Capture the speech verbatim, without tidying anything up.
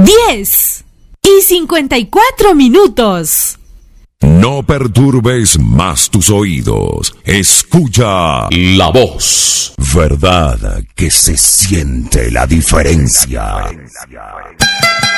diez y cincuenta y cuatro minutos. No perturbes más tus oídos. Escucha La Voz. Verdad que se siente la diferencia.